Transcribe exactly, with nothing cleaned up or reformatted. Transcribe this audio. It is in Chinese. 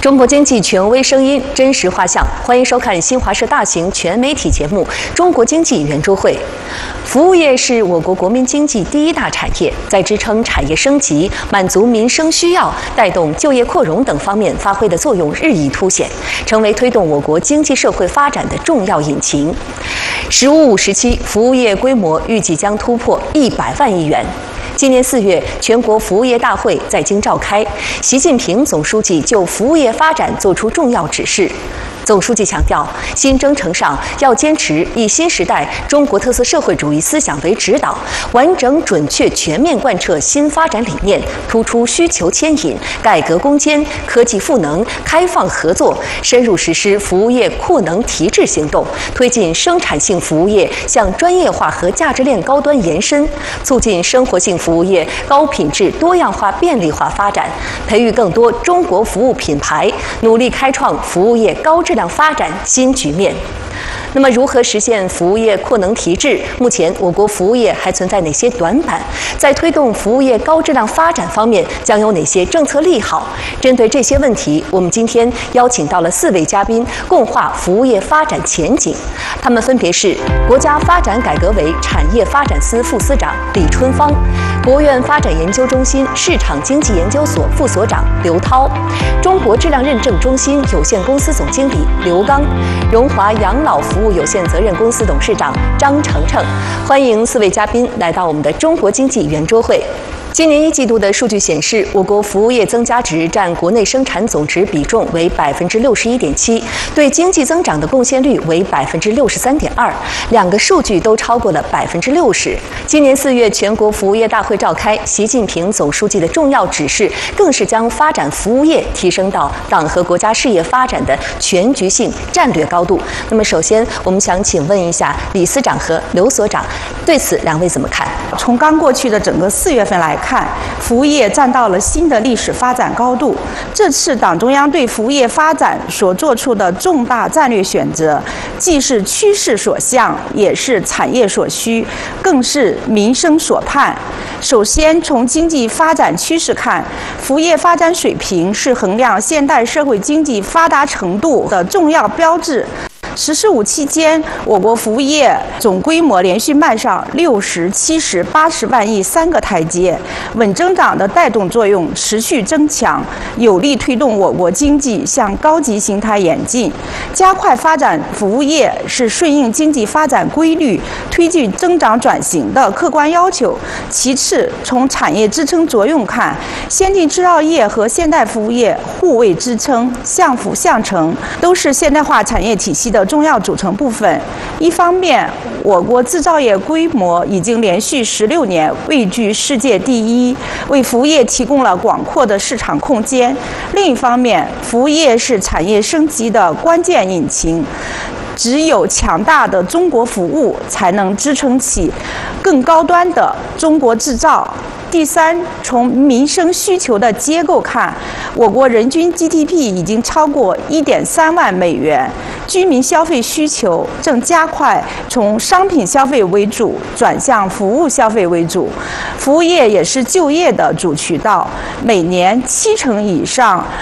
中国经济权威声音，真实画像，欢迎收看新华社大型全媒体节目《中国经济圆桌会》。服务业是我国国民经济第一大产业，在支撑产业升级、满足民生需要、带动就业扩容等方面发挥的作用日益凸显，成为推动我国经济社会发展的重要引擎。“十五五”时期，服务业规模预计将突破一百万亿元。今年四月，全国服务业大会在京召开，习近平总书记就服务业发展作出重要指示。总书记强调，新征程上要坚持以新时代中国特色社会主义思想为指导，完整、准确、全面贯彻新发展理念，突出需求牵引、改革攻坚、科技赋能、开放合作，深入实施服务业扩能提质行动，推进生产性服务业向专业化和价值链高端延伸，促进生活性服务业高品质、多样化、便利化发展，培育更多中国服务品牌，努力开创服务业高质量发展新局面。那么，如何实现服务业扩能提质？目前，我国服务业还存在哪些短板？在推动服务业高质量发展方面，将有哪些政策利好？针对这些问题，我们今天邀请到了四位嘉宾，共话服务业发展前景。他们分别是国家发展改革委产业发展司副司长李春芳，国务院发展研究中心市场经济研究所副所长刘涛，中国质量认证中心有限公司总经理刘刚，荣华养老服务有限责任公司董事长张程程。欢迎四位嘉宾来到我们的中国经济圆桌会。今年一季度的数据显示，我国服务业增加值占国内生产总值比重为百分之六十一点七，对经济增长的贡献率为百分之六十三点二，两个数据都超过了百分之六十。今年四月，全国服务业大会召开，习近平总书记的重要指示，更是将发展服务业提升到党和国家事业发展的全局性战略高度。那么，首先我们想请问一下李司长和刘所长，对此两位怎么看？ 从刚过去的整个四月份来看，看，服务业站到了新的历史发展高度。这次党中央对服务业发展所做出的重大战略选择，既是趋势所向，也是产业所需，更是民生所盼。首先，从经济发展趋势看，服务业发展水平是衡量现代社会经济发达程度的重要标志。“十四五”期间，我国服务业总规模连续迈上六十、七十、八十万亿三个台阶，稳增长的带动作用持续增强，有力推动我国经济向高级形态演进。加快发展服务业是顺应经济发展规律、推进增长转型的客观要求。其次，从产业支撑作用看，先进制造业和现代服务业互为支撑，相辅相成，都是现代化产业体系的重要组成部分。一方面，我国制造业规模已经连续十六年位居世界第一，为服务业提供了广阔的市场空间；另一方面，服务业是产业升级的关键引擎。只有强大的中国服务，才能支撑起更高端的中国制造。第三，从民生需求的结构看，我国人均 G D P 已经超过 一点三万美元，居民消费需求正加快从商品消费为主转向服务消费为主，服务业也是就业的主渠道，每年七成以上